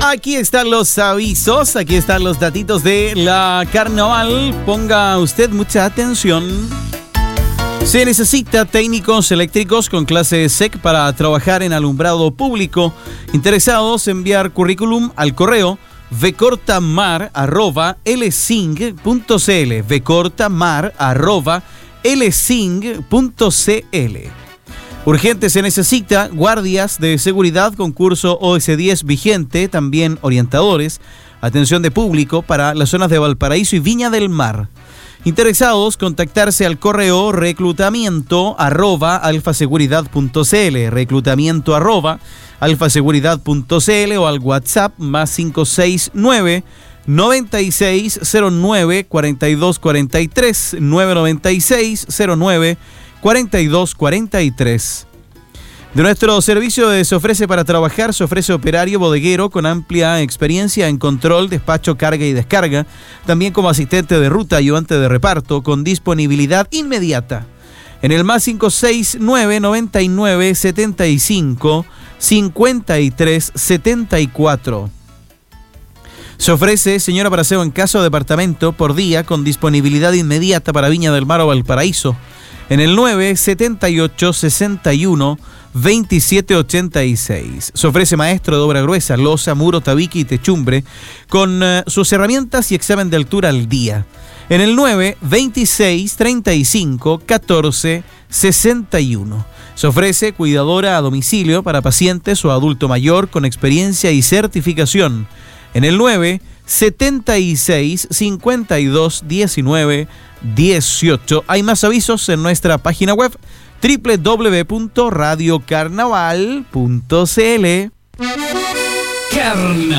Aquí están los avisos, aquí están los datitos de la carnaval. Ponga usted mucha atención. Se necesita técnicos eléctricos con clase SEC para trabajar en alumbrado público. Interesados, enviar currículum al correo vcortamar@lsing.cl, vcortamar@lsing.cl. Urgente, se necesita guardias de seguridad con curso OS10 vigente, también orientadores, atención de público para las zonas de Valparaíso y Viña del Mar. Interesados, contactarse al correo reclutamiento@alfaseguridad.cl, reclutamiento@alfaseguridad.cl o al WhatsApp más 569 9609 4243 99609 4243. De nuestro servicio se ofrece para trabajar, se ofrece operario bodeguero con amplia experiencia en control, despacho, carga y descarga, también como asistente de ruta, ayudante de reparto, con disponibilidad inmediata. En el más 569 99 75 53 74. Se ofrece señora para aseo en casa o departamento por día con disponibilidad inmediata para Viña del Mar o Valparaíso. En el 978 61 27 86. Se ofrece maestro de obra gruesa, losa, muro, tabique y techumbre con sus herramientas y examen de altura al día. En el 926 35 14 61. Se ofrece cuidadora a domicilio para pacientes o adulto mayor con experiencia y certificación. En el 976 52 19 18. Hay más avisos en nuestra página web www.radiocarnaval.cl. Carnaval.